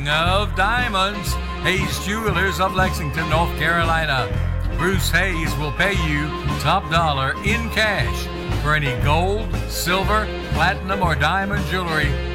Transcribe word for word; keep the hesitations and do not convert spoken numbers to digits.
King of Diamonds, Hayes Jewelers of Lexington, North Carolina. Bruce Hayes will pay you top dollar in cash for any gold, silver, platinum, or diamond jewelry